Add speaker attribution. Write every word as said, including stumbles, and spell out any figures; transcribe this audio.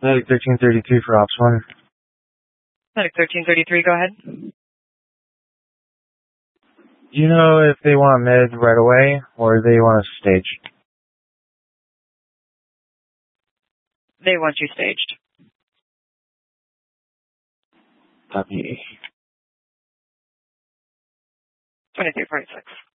Speaker 1: Medic thirteen thirty-three for Ops one.
Speaker 2: Medic thirteen thirty-three, go ahead.
Speaker 1: Do you know if they want med right away or they want us staged?
Speaker 2: They want you staged.
Speaker 1: Copy.
Speaker 2: twenty-three forty-six.